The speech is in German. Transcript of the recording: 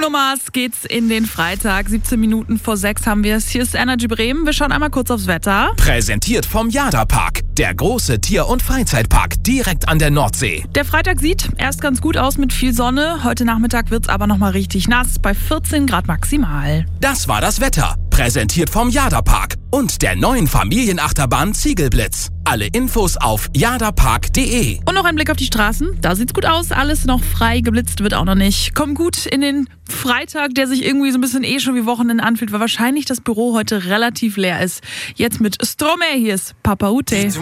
Bruno Mars geht's in den Freitag. 17 Minuten vor 6 haben wir es. Hier ist Energy Bremen. Wir schauen einmal kurz aufs Wetter. Präsentiert vom Jada-Park, der große Tier- und Freizeitpark direkt an der Nordsee. Der Freitag sieht erst ganz gut aus mit viel Sonne. Heute Nachmittag wird's aber nochmal richtig nass, bei 14 Grad maximal. Das war das Wetter. Präsentiert vom Jada-Park und der neuen Familienachterbahn Ziegelblitz. Alle Infos auf jadapark.de. Und noch ein Blick auf die Straßen. Da sieht's gut aus. Alles noch frei, geblitzt wird auch noch nicht. Komm gut in den Freitag, der sich irgendwie so ein bisschen schon wie Wochenende anfühlt, weil wahrscheinlich das Büro heute relativ leer ist. Jetzt mit Stromae, hier ist Papa Ute.